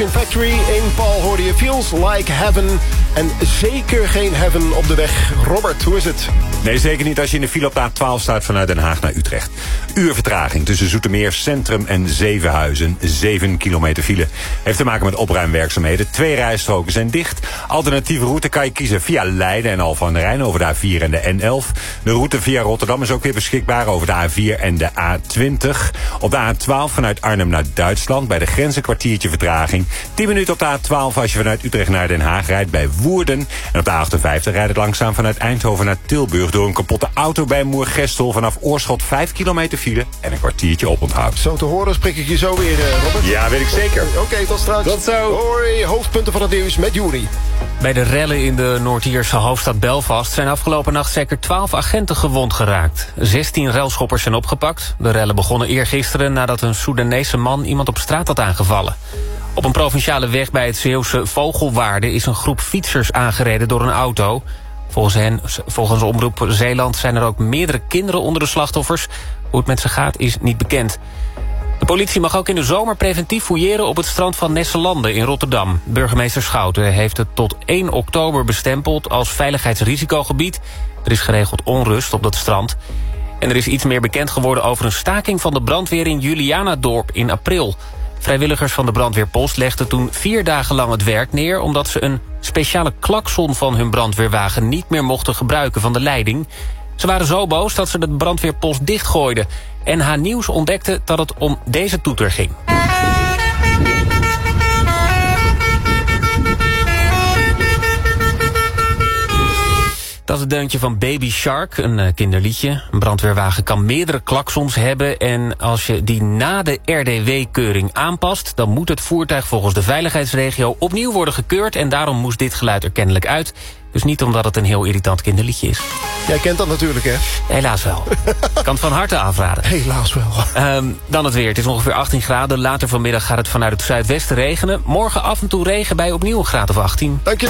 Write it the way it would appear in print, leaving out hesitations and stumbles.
Factory in Paul hoorde je Feels Like Heaven. En zeker geen heaven op de weg. Robert, hoe is het? Nee, zeker niet als je in de file op de A12 staat vanuit Den Haag naar Utrecht. Uur vertraging tussen Zoetermeer Centrum en Zevenhuizen. 7 kilometer file. Heeft te maken met opruimwerkzaamheden. 2 rijstroken zijn dicht. Alternatieve route kan je kiezen via Leiden en Alphen aan de Rijn over de A4 en de N11. De route via Rotterdam is ook weer beschikbaar over de A4 en de A20. Op de A12 vanuit Arnhem naar Duitsland. Bij de grens een kwartiertje vertraging. 10 minuten op de A12 als je vanuit Utrecht naar Den Haag rijdt bij Woerden. En op de A58 rijdt het langzaam vanuit Eindhoven naar Tilburg door een kapotte auto bij Moergestel. Vanaf Oorschot 5 kilometer file en een kwartiertje oponthoud. Zo te horen spreek ik je zo weer, Robert. Ja, weet ik zeker. Oké, tot straks. Tot zo. Hoi, hoofdpunten van het nieuws met Juri. Bij de rellen in de Noord-Ierse hoofdstad Belfast zijn afgelopen nacht zeker 12 agenten gewond geraakt. 16 relschoppers zijn opgepakt. De rellen begonnen eergisteren nadat een Soedanese man iemand op straat had aangevallen. Op een provinciale weg bij het Zeeuwse Vogelwaarde is een groep fietsers aangereden door een auto. Volgens Omroep Zeeland zijn er ook meerdere kinderen onder de slachtoffers. Hoe het met ze gaat is niet bekend. De politie mag ook in de zomer preventief fouilleren op het strand van Nesselanden in Rotterdam. Burgemeester Schouten heeft het tot 1 oktober bestempeld als veiligheidsrisicogebied. Er is geregeld onrust op dat strand. En er is iets meer bekend geworden over een staking van de brandweer in Julianadorp in april. Vrijwilligers van de brandweerpost legden toen 4 dagen lang het werk neer, omdat ze een speciale klakson van hun brandweerwagen niet meer mochten gebruiken van de leiding. Ze waren zo boos dat ze de brandweerpost dichtgooiden. NH Nieuws ontdekte dat het om deze toeter ging. Dat is het deuntje van Baby Shark, een kinderliedje. Een brandweerwagen kan meerdere klaksons hebben en als je die na de RDW-keuring aanpast, dan moet het voertuig volgens de veiligheidsregio opnieuw worden gekeurd en daarom moest dit geluid er kennelijk uit. Dus niet omdat het een heel irritant kinderliedje is. Jij kent dat natuurlijk, hè? Helaas wel. Ik kan het van harte aanraden. Helaas wel. Dan het weer. Het is ongeveer 18 graden. Later vanmiddag gaat het vanuit het zuidwesten regenen. Morgen af en toe regen bij opnieuw een graad of 18. Dank je.